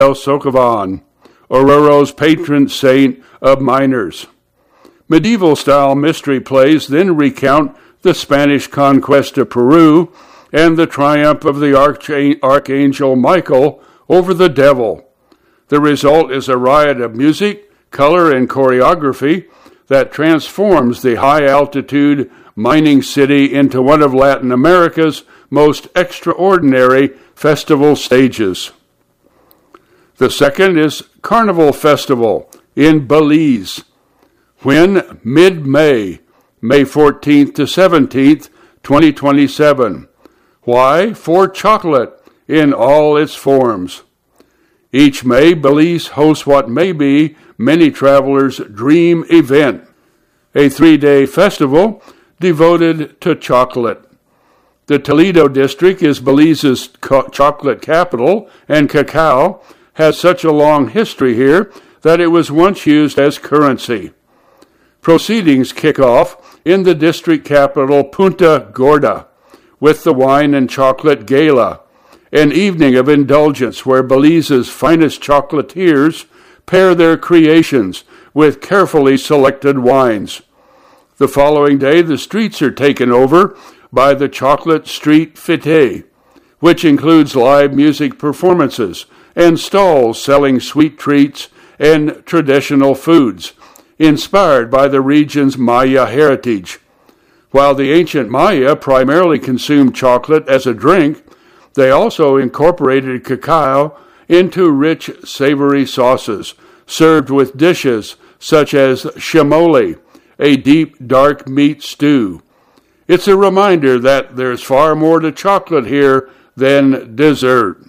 El Socavon, Ororo's patron saint of miners. Medieval-style mystery plays then recount the Spanish conquest of Peru and the triumph of the Archangel Michael over the devil. The result is a riot of music, color, and choreography that transforms the high-altitude mining city into one of Latin America's most extraordinary festival stages. The second is Carnival Festival in Belize, when mid-May, May 14th to 17th, 2027. Why? For chocolate in all its forms. Each May, Belize hosts what may be many travelers' dream event, a 3-day festival devoted to chocolate. The Toledo district is Belize's chocolate capital, and cacao has such a long history here that it was once used as currency. Proceedings kick off in the district capital Punta Gorda with the Wine and Chocolate Gala, an evening of indulgence where Belize's finest chocolatiers pair their creations with carefully selected wines. The following day, the streets are taken over by the Chocolate Street Fete, which includes live music performances and stalls selling sweet treats and traditional foods, inspired by the region's Maya heritage. While the ancient Maya primarily consumed chocolate as a drink, they also incorporated cacao into rich, savory sauces, served with dishes such as chamole, a deep, dark meat stew. It's a reminder that there's far more to chocolate here than dessert.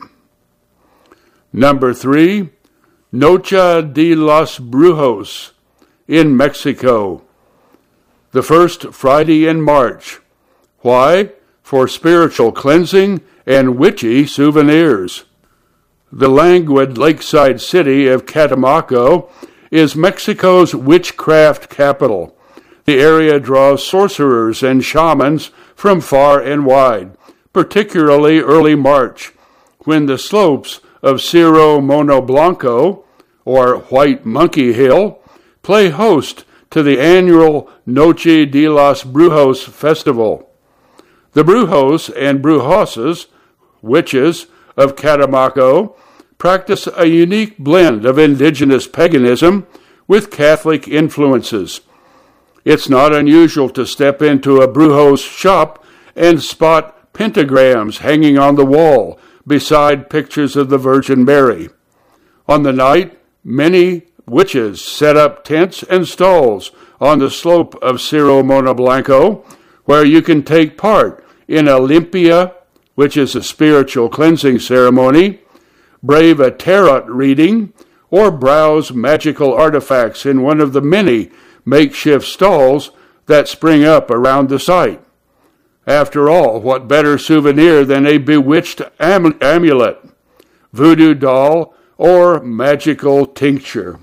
Number 3, Noche de los Brujos in Mexico, the first Friday in March. Why? For spiritual cleansing and witchy souvenirs. The languid lakeside city of Catemaco is Mexico's witchcraft capital. The area draws sorcerers and shamans from far and wide, particularly early March, when the slopes of Cerro Mono Blanco, or White Monkey Hill, play host to the annual Noche de los Brujos festival. The Brujos and Brujosas, witches of Catemaco, practice a unique blend of indigenous paganism with Catholic influences. It's not unusual to step into a Brujos shop and spot pentagrams hanging on the wall beside pictures of the Virgin Mary. On the night, many witches set up tents and stalls on the slope of Cerro Mono Blanco, where you can take part in a limpia, which is a spiritual cleansing ceremony, brave a tarot reading, or browse magical artifacts in one of the many makeshift stalls that spring up around the site. After all, what better souvenir than a bewitched amulet, voodoo doll, or magical tincture?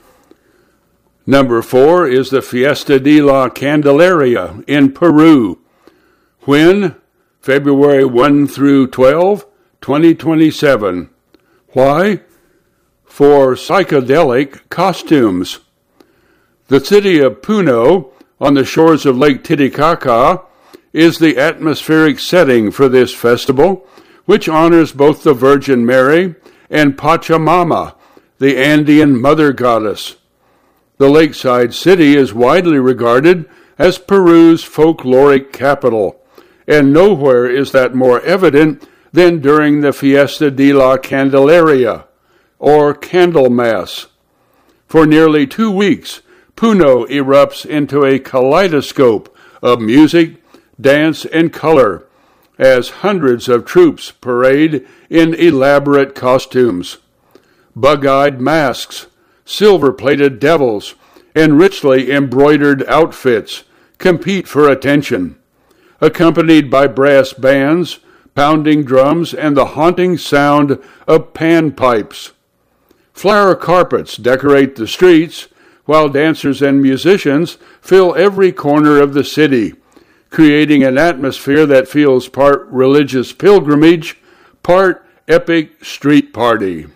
Number 4 is the Fiesta de la Candelaria in Peru. When? February 1 through 12, 2027. Why? For psychedelic costumes. The city of Puno, on the shores of Lake Titicaca, is the atmospheric setting for this festival, which honors both the Virgin Mary and Pachamama, the Andean mother goddess. The lakeside city is widely regarded as Peru's folkloric capital, and nowhere is that more evident than during the Fiesta de la Candelaria, or Candlemas. For nearly 2 weeks, Puno erupts into a kaleidoscope of music, dance, and color as hundreds of troops parade in elaborate costumes. Bug-eyed masks, silver-plated devils, and richly embroidered outfits compete for attention, accompanied by brass bands, pounding drums, and the haunting sound of panpipes. Flower carpets decorate the streets, while dancers and musicians fill every corner of the city, creating an atmosphere that feels part religious pilgrimage, part epic street party.